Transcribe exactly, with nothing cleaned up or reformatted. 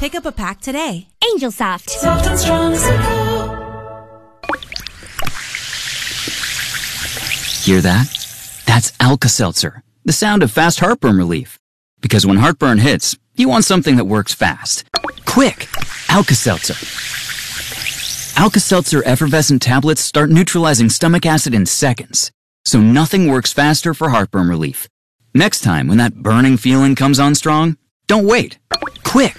Pick up a pack today. Angel Soft. Soft and strong as a pillow. Hear that? That's Alka-Seltzer, the sound of fast heartburn relief. Because when heartburn hits, you want something that works fast. Quick! Alka-Seltzer. Alka-Seltzer effervescent tablets start neutralizing stomach acid in seconds, so nothing works faster for heartburn relief. Next time when that burning feeling comes on strong, don't wait. Quick!